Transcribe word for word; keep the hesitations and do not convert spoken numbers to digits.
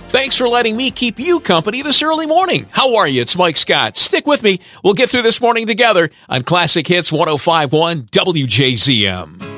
Thanks for letting me keep you company this early morning. How are you? It's Mike Scott. Stick with me. We'll get through this morning together on Classic Hits one oh five point one W J Z M.